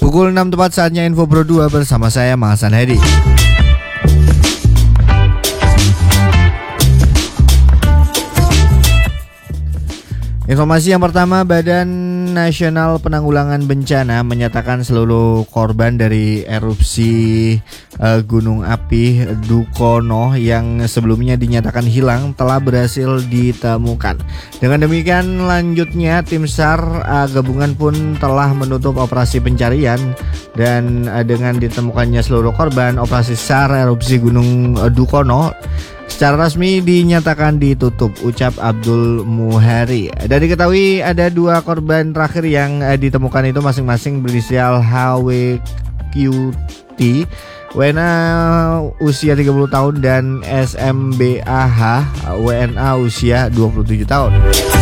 Pukul 6 tepat saatnya Info Pro 2 bersama saya Mahasan Hedi. Informasi yang pertama, Badan Nasional Penanggulangan Bencana menyatakan seluruh korban dari erupsi Gunung Api Dukono yang sebelumnya dinyatakan hilang telah berhasil ditemukan. Dengan demikian lanjutnya tim SAR gabungan pun telah menutup operasi pencarian dan dengan ditemukannya seluruh korban, operasi SAR erupsi Gunung Dukono secara resmi dinyatakan ditutup, ucap Abdul Muhari. Dan diketahui ada 2 korban terakhir yang ditemukan itu masing-masing berinisial HWQT, WNA usia 30 tahun dan SMBAH, WNA usia 27 tahun.